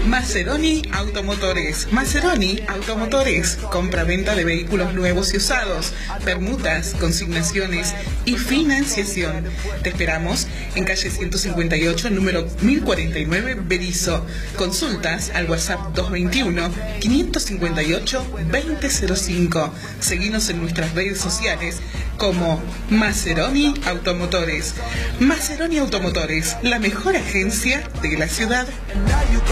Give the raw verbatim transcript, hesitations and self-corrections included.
Maceroni Automotores. Maceroni Automotores. Compra-venta de vehículos nuevos y usados, permutas, consignaciones y financiación. Te esperamos en calle ciento cincuenta y ocho, número mil cuarenta y nueve, Berisso. Consultas al WhatsApp dos dos uno, cinco cinco ocho, dos cero cero cinco. Seguinos en nuestras redes sociales como Maceroni Automotores. Maceroni Automotores, la mejor agencia de la ciudad.